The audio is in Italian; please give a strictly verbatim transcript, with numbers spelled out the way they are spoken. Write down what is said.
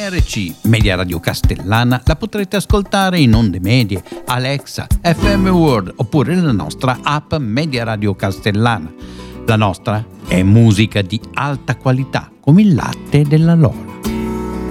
R C Media Radio Castellana la potrete ascoltare in onde medie, Alexa, F M World oppure la nostra app Media Radio Castellana. La nostra è musica di alta qualità, come il latte della Loro.